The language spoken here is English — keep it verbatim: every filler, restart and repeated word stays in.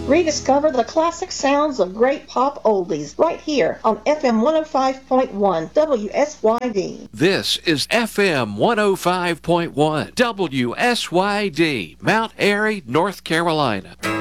Rediscover the classic sounds of great pop oldies right here on F M one oh five point one W S Y D. This is F M one oh five point one W S Y D, Mount Airy, North Carolina.